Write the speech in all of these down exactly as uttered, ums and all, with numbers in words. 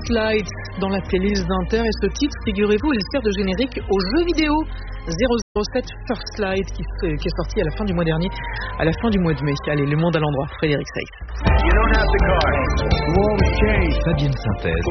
First Light dans la playlist d'Inter et ce titre, figurez-vous, il sert de générique au jeu vidéo zéro zéro sept First Light qui, qui est sorti à la fin du mois dernier, à la fin du mois de mai. Allez, le monde à l'endroit, Frédéric Seyss. Fabienne Synthèse.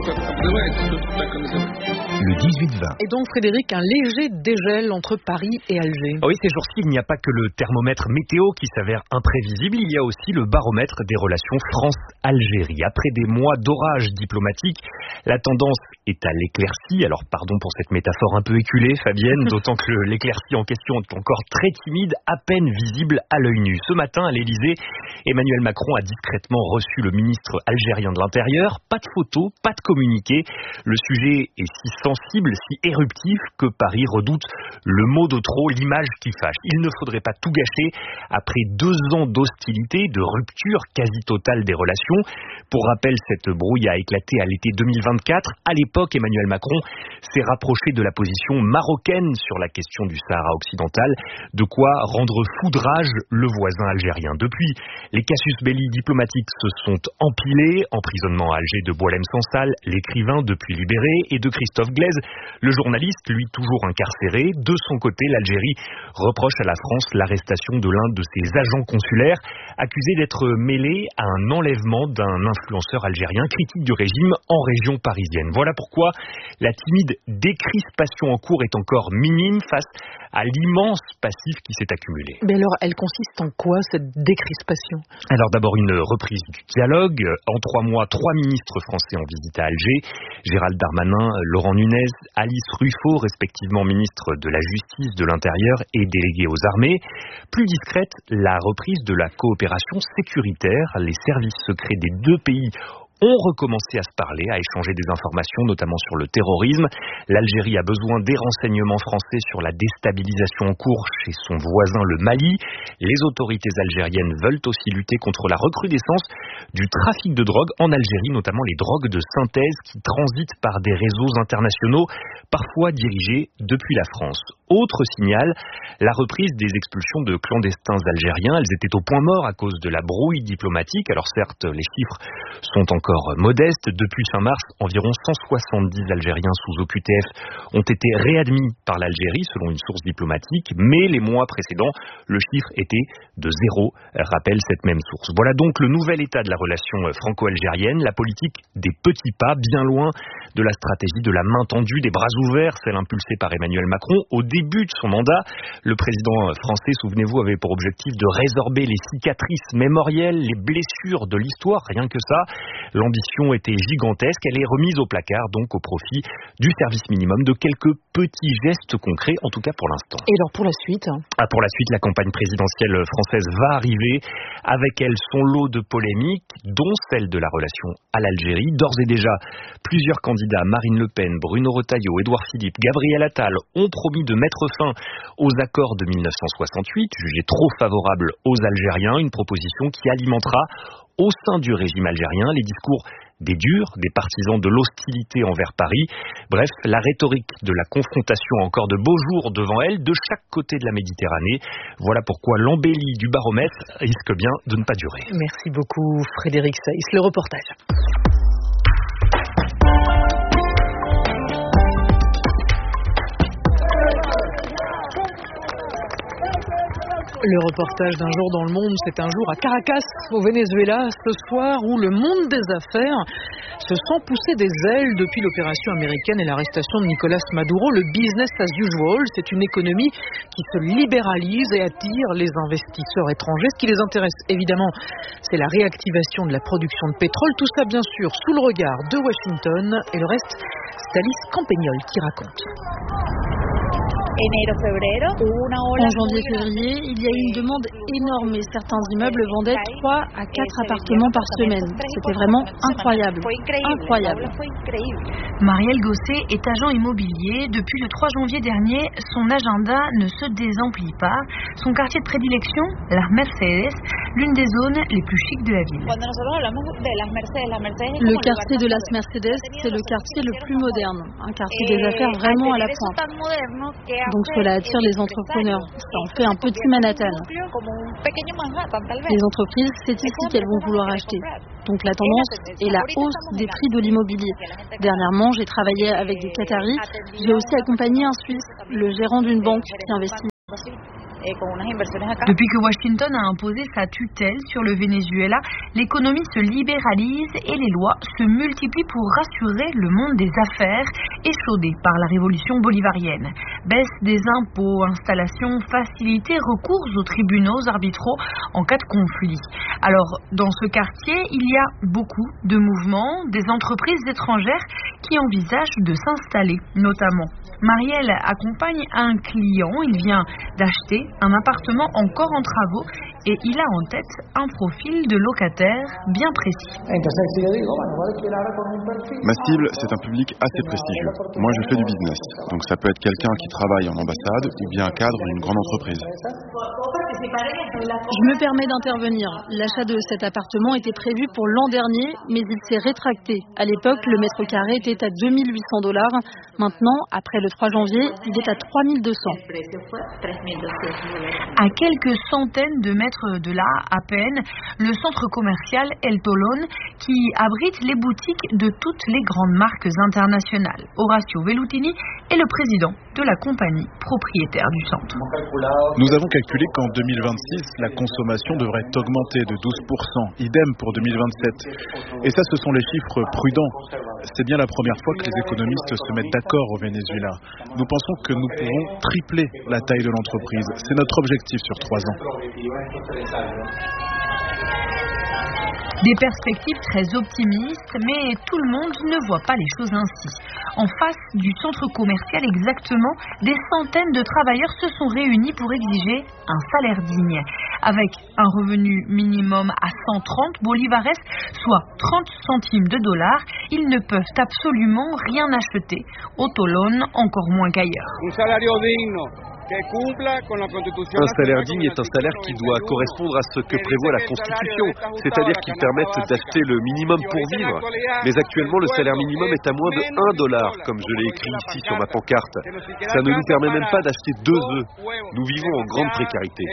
Le dix-huit vingt. Et donc Frédéric, un léger dégel entre Paris et Alger. Oui, ces jours-ci, il n'y a pas que le thermomètre météo qui s'avère imprévisible, il y a aussi le baromètre des relations France-Algérie. Après des mois d'orage diplomatique, la tendance est à l'éclaircie. Alors pardon pour cette métaphore un peu éculée, Fabienne, d'autant que l'éclaircie en question est encore très timide, à peine visible à l'œil nu. Ce matin, à l'Élysée, Emmanuel Macron a discrètement reçu le ministre algérien de l'Intérieur. Pas de photos, pas de communiqué. Le sujet est si sensible, si éruptif que Paris redoute le mot de trop, l'image qui fâche. Il ne faudrait pas tout gâcher après deux ans d'hostilité, de rupture quasi totale des relations. Pour rappel, cette brouille a éclaté à l'été deux mille vingt-quatre. À l'époque, Emmanuel Macron s'est rapproché de la position marocaine sur la question du Sahara occidental, de quoi rendre foudrage le voisin algérien. Depuis, les casus belli diplomatiques se sont empilés. Emprisonnement à Alger de Boualem Sansal, l'écrivain depuis libéré, et de Christophe Glaise, le journaliste, lui toujours incarcéré. De son côté, l'Algérie reproche à la France l'arrestation de l'un de ses agents consulaires, accusé d'être mêlé à un enlèvement d'un influenceur algérien critique du régime en région parisienne. Voilà pourquoi la timide décrispation en cours est encore minime face à l'immense passif qui s'est accumulé. Mais alors, elle consiste en quoi, cette décrispation ? Alors d'abord une reprise du dialogue. En trois mois, trois ministres français en visite à Alger. Gérald Darmanin, Laurent Nunez, Alice Ruffo, respectivement ministre de la Justice, de l'Intérieur et délégué aux armées. Plus discrète, la reprise de la coopération sécuritaire. Les services secrets des deux pays ont recommencé à se parler, à échanger des informations, notamment sur le terrorisme. L'Algérie a besoin des renseignements français sur la déstabilisation en cours chez son voisin le Mali. Les autorités algériennes veulent aussi lutter contre la recrudescence du trafic de drogue en Algérie, notamment les drogues de synthèse qui transitent par des réseaux internationaux, parfois dirigés depuis la France. Autre signal, la reprise des expulsions de clandestins algériens. Elles étaient au point mort à cause de la brouille diplomatique. Alors certes, les chiffres sont encore modestes. Depuis fin mars, environ cent soixante-dix Algériens sous O Q T F ont été réadmis par l'Algérie, selon une source diplomatique. Mais les mois précédents, le chiffre était de zéro, rappelle cette même source. Voilà donc le nouvel état de la relation franco-algérienne. La politique des petits pas, bien loin de la stratégie de la main tendue, des bras ouverts, celle impulsée par Emmanuel Macron. Au début de son mandat, le président français, souvenez-vous, avait pour objectif de résorber les cicatrices mémorielles, les blessures de l'histoire, rien que ça. L'ambition était gigantesque, elle est remise au placard, donc au profit du service minimum, de quelques petits gestes concrets, en tout cas pour l'instant. Et alors pour la suite ah, Pour la suite, la campagne présidentielle française va arriver, avec elle son lot de polémiques, dont celle de la relation à l'Algérie. D'ores et déjà, plusieurs candidats, Marine Le Pen, Bruno Retailleau, Édouard Philippe, Gabriel Attal, ont promis de mettre fin aux accords de mille neuf cent soixante-huit, jugés trop favorables aux Algériens, une proposition qui alimentera au sein du régime algérien les discours des durs, des partisans de l'hostilité envers Paris. Bref, la rhétorique de la confrontation a encore de beaux jours devant elle, de chaque côté de la Méditerranée. Voilà pourquoi l'embellie du baromètre risque bien de ne pas durer. Merci beaucoup Frédéric Seyss. Le reportage. Le reportage d'un jour dans le monde, c'est un jour à Caracas, au Venezuela, ce soir où le monde des affaires se sent pousser des ailes depuis l'opération américaine et l'arrestation de Nicolas Maduro. Le business as usual, c'est une économie qui se libéralise et attire les investisseurs étrangers. Ce qui les intéresse, évidemment, c'est la réactivation de la production de pétrole. Tout ça, bien sûr, sous le regard de Washington. Et le reste, c'est Alice Campagnol qui raconte. En janvier-février, il y a eu une demande énorme et certains immeubles vendaient trois à quatre appartements par semaine. C'était vraiment incroyable. Incroyable. Marielle Gosset est agent immobilier. Depuis le trois janvier dernier, son agenda ne se désemplit pas. Son quartier de prédilection, la Mercedes, l'une des zones les plus chics de la ville. Le quartier de Las Mercedes, c'est le quartier le plus moderne, un quartier des affaires vraiment à la pointe. Donc cela attire les entrepreneurs, ça en fait un petit Manhattan. Les entreprises, c'est ici qu'elles vont vouloir acheter. Donc la tendance est la hausse des prix de l'immobilier. Dernièrement, j'ai travaillé avec des Qataris, j'ai aussi accompagné un Suisse, le gérant d'une banque qui investit. Depuis que Washington a imposé sa tutelle sur le Venezuela, l'économie se libéralise et les lois se multiplient pour rassurer le monde des affaires échaudé par la révolution bolivarienne. Baisse des impôts, installation, facilité, recours aux tribunaux arbitraux en cas de conflit. Alors, dans ce quartier, il y a beaucoup de mouvements, des entreprises étrangères qui envisagent de s'installer, notamment. Marielle accompagne un client, il vient d'acheter un appartement encore en travaux et il a en tête un profil de locataire bien précis. Ma cible, c'est un public assez prestigieux. Moi, je fais du business, donc ça peut être quelqu'un qui travaille en ambassade ou bien un cadre d'une grande entreprise. Je me permets d'intervenir. L'achat de cet appartement était prévu pour l'an dernier, mais il s'est rétracté. À l'époque, le mètre carré était à deux mille huit cents dollars. Maintenant, après le trois janvier, il est à trois mille deux cents. À quelques centaines de mètres de là, à peine, le centre commercial El Tolón, qui abrite les boutiques de toutes les grandes marques internationales. Horacio Velutini est le président de la compagnie propriétaire du centre. Nous avons calculé qu'en deux mille vingt-six, la consommation devrait augmenter de douze pour cent, idem pour deux mille vingt-sept. Et ça, ce sont les chiffres prudents. C'est bien la première fois que les économistes se mettent d'accord au Venezuela. Nous pensons que nous pouvons tripler la taille de l'entreprise. C'est notre objectif sur trois ans. Des perspectives très optimistes, mais tout le monde ne voit pas les choses ainsi. En face du centre commercial exactement, des centaines de travailleurs se sont réunis pour exiger un salaire digne. Avec un revenu minimum à cent trente bolivares, soit trente centimes de dollars, ils ne peuvent absolument rien acheter. Au Tolón, encore moins qu'ailleurs. Un salaire digne est un salaire qui doit correspondre à ce que prévoit la Constitution, c'est-à-dire qu'il permette d'acheter le minimum pour vivre. Mais actuellement, le salaire minimum est à moins de un dollar, comme je l'ai écrit ici sur ma pancarte. Ça ne nous permet même pas d'acheter deux œufs. Nous vivons en grande précarité.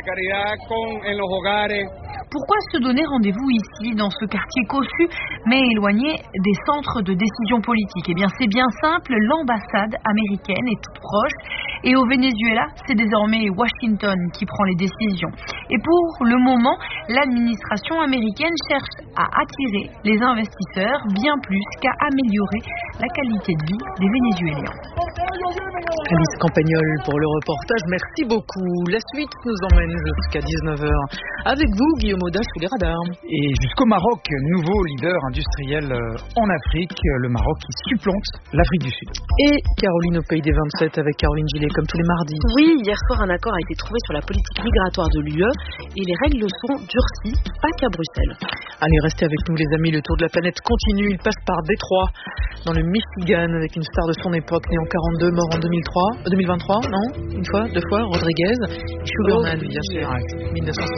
Pourquoi se donner rendez-vous ici, dans ce quartier cossu, mais éloigné des centres de décision politique? Eh bien, c'est bien simple, l'ambassade américaine est toute proche, et au Venezuela, c'est désormais Washington qui prend les décisions. Et pour le moment, l'administration américaine cherche à attirer les investisseurs bien plus qu'à améliorer la qualité de vie des Vénézuéliens. Alice Campagnol pour le reportage, merci beaucoup. La suite nous emmène jusqu'à dix-neuf heures. Avec vous, Guillaume Audas, sous les radars. Et jusqu'au Maroc, nouveau leader industriel en Afrique, le Maroc qui supplante l'Afrique du Sud. Et Caroline au pays des vingt-sept avec Caroline Gillet, comme tous les mardis. Oui, hier soir, un accord a été trouvé sur la politique migratoire de l'U E et les règles sont durcies, pas qu'à Bruxelles. Allez, restez avec nous les amis, le tour de la planète continue. Il passe par Détroit, dans le Michigan, avec une star de son époque, née en quarante-deux, mort en deux mille trois, deux mille vingt-trois, non Une fois, deux fois, Rodriguez. Schubert, bien sûr, mille neuf cent